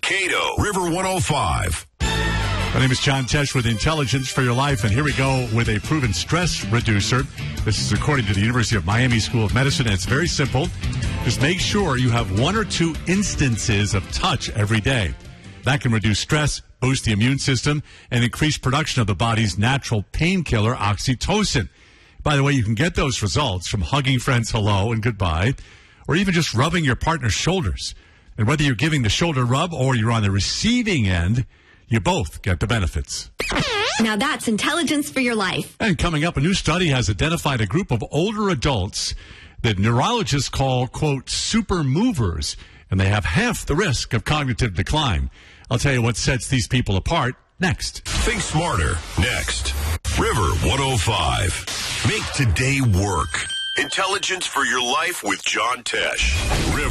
Mankato, River 105. My name is John Tesh with Intelligence for Your Life, and here we go with a proven stress reducer. This is according to the University of Miami School of Medicine, and it's very simple. Just make sure you have 1 or 2 instances of touch every day. That can reduce stress, boost the immune system, and increase production of the body's natural painkiller, oxytocin. By the way, you can get those results from hugging friends hello and goodbye, or even just rubbing your partner's shoulders. And whether you're giving the shoulder rub or you're on the receiving end, you both get the benefits. Now that's Intelligence for Your Life. And coming up, a new study has identified a group of older adults that neurologists call, quote, super movers, and they have half the risk of cognitive decline. I'll tell you what sets these people apart next. Think smarter next. River 105. Make today work. Intelligence for Your Life with John Tesh. River